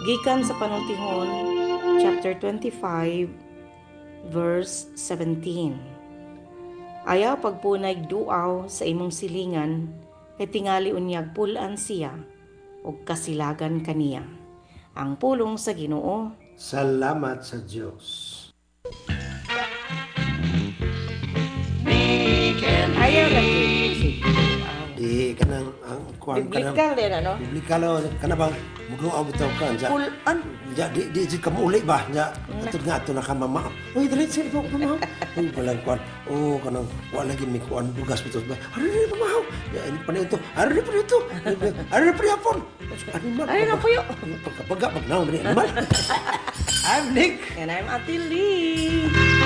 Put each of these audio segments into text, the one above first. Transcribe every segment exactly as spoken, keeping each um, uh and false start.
Gikan sa Panultihon, chapter twenty-five, verse seventeen. Ayaw pagpunay duaw sa imong silingan, kay tingali unyag pulan siya, o kasilagan kaniya. Ang pulong sa Ginoo. Salamat sa Diyos. Ayaw lagi si Di kanang ang kuan kanang Biblikal din, ano? biblikal kana bang muduaw bitaw ka ja. Pulan. Ja di di di ka uli ba ja atud nga ato na ka mama. Uy dali sa ito mama. Uy balang kuan. Oh kanang wala lagi mi kuan bugas bitos ba. Ari mama. Ya ini pa nito. Ari pa nito. Ari pa yapon. Animal. Ay na puyo. Pagkapaga pag naon diri animal. I'm Nick. And I'm Ate Lee.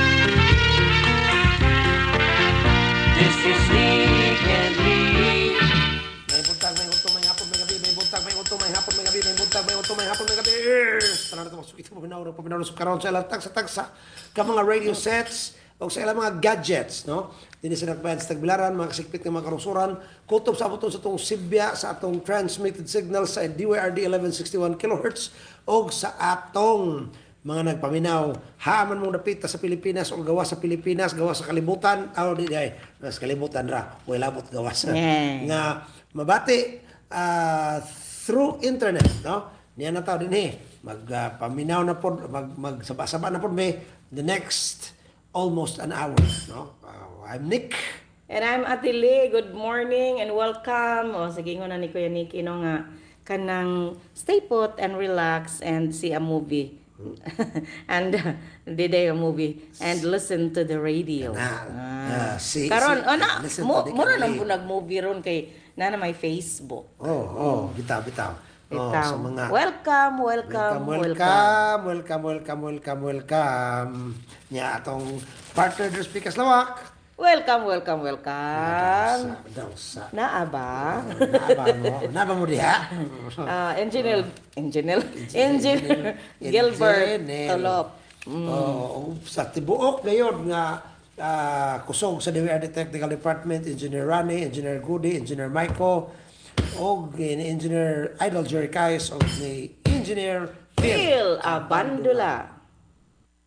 This is Nick and Lee. May buntag, may utong, may hapon, may gabi, may buntag, may utong, may hapon, may gabi, may buntag, may utong, may hapon, may gabi. Tanan nato masukit mo binawro, pabinawro sa karon sa ilang tagsa-tagsa ka mga radio sets o sa ilang mga gadgets, no? Dini sa nakbayan sa tagbilaran, mga kasikpit ng mga karusuran, kutob sa abuton sa itong Sibya, sa atong transmitted signal sa D Y R D eleven sixty-one kilohertz o sa atong mga nagpaminaw, haaman mong napita sa Pilipinas o gawa sa Pilipinas, gawa sa kalibutan, aw di ay, sa kalibutan ra, wala labot gawa sa Yeah. nga mabati uh, through internet, no? Niya na tao din eh, magpaminaw uh, na po, mag, magsaba-saba na po may the next almost an hour, no? Uh, I'm Nick. And I'm Ate Lee. Good morning and welcome. O, sige nga na ni Kuya Nick, ino nga, kanang stay put and relax and see a movie. and uh, did a movie and listen to the radio. Na, ah, si- Karon, si- oh, na, listen mo, to the mura radio. nang po nag-movie ron kay na may Facebook. Oh, oh, bitaw, bitaw. Oh, Ikaw. sa mga welcome, welcome, Welcome, welcome, welcome, welcome, welcome, welcome. Nya atong partner dos Pikas Lawak. Welcome, welcome, welcome. Daw sa. Naa ba? Naba mo, naba mo diha. Ah, engineer, engineer, engineer Gilbert Engineer. Tolop. Oh, sa tibuok ngayon nga ah, kusog sa D W R D Technical Department, Engineer Rani, Engineer Goody, Engineer Michael, og ni Engineer Idol Jerry Kais, og ni Engineer Phil Phil Abandula.